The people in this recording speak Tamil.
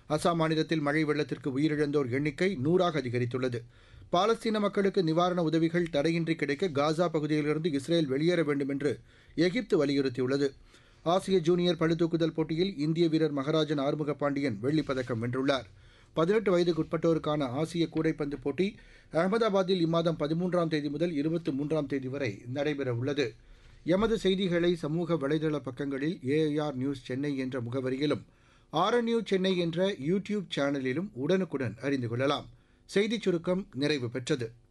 அசாம் மாநிலத்தில் மழை வெள்ளத்திற்கு உயிரிழந்தோர் எண்ணிக்கை 100ஆக அதிகரித்துள்ளது. பாலஸ்தீன மக்களுக்கு நிவாரண உதவிகள் தடையின்றி கிடைக்க காசா பகுதியிலிருந்து இஸ்ரேல் வெளியேற வேண்டும் என்று எகிப்து வலியுறுத்தியுள்ளது. ஆசிய ஜூனியர் பளுதூக்குதல் போட்டியில் இந்திய வீரர் மகராஜன் ஆறுமுக பாண்டியன் வெள்ளிப் பதக்கம் வென்றுள்ளார். 18 வயதுக்குட்பட்டோருக்கான ஆசிய கூடைப்பந்து போட்டி அகமதாபாத்தில் இம்மாதம் 13ஆம் தேதி முதல் 23ஆம் தேதி வரை நடைபெறவுள்ளது. எமது செய்திகளை சமூக வலைதள பக்கங்களில் ஏஐஆர் நியூஸ் சென்னை என்ற முகவரியிலும் ஆர்என்யூ சென்னை என்ற யூடியூப் சேனலிலும் உடனுக்குடன் அறிந்து கொள்ளலாம். செய்திச் சுருக்கம் நிறைவு பெற்றது.